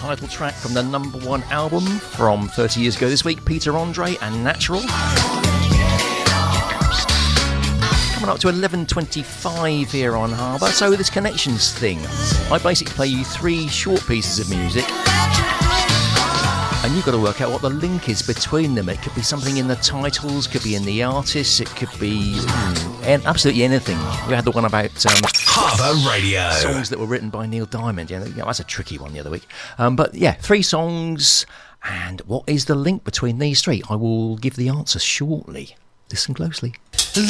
title track from the #1 album from 30 years ago this week, Peter Andre and Natural. Coming up to 11:25 here on Harbour. So this connections thing, I basically play you 3 short pieces of music, and you've got to work out what the link is between them. It could be something in the titles, could be in the artists, it could be absolutely anything. We had the one about Harbour Radio songs that were written by Neil Diamond. Yeah, that's a tricky one the other week. But yeah, 3 songs, and what is the link between these 3? I will give the answer shortly. Listen closely.